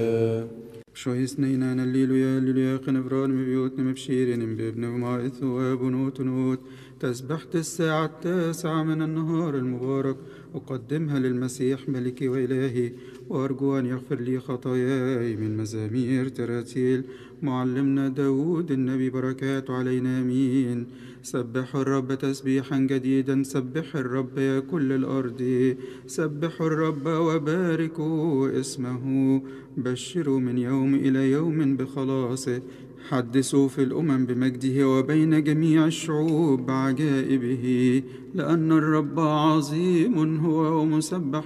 شويس نينان الليلويا الليلويا قنفران مبيوتنا مبشيرين بابن ومائث وابنوت نوت تسبحت الساعة 9 من النهار المبارك أقدمها للمسيح ملكي وإلهي وأرجو أن يغفر لي خطاياي من مزامير تراتيل معلمنا داود النبي بركاته علينا آمين. سبحوا الرب تسبيحا جديدا، سبح الرب يا كل الأرض، سبحوا الرب وباركوا اسمه، بشروا من يوم إلى يوم بخلاصه، حدثوا في الأمم بمجده وبين جميع الشعوب بعجائبه، لأن الرب عظيم هو ومسبح